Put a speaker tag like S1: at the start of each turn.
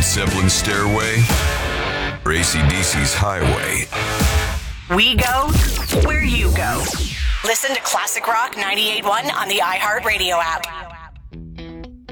S1: Zeppelin's Stairway or AC/DC's Highway.
S2: We go where you go. Listen to Classic Rock 98.1 on the iHeartRadio app.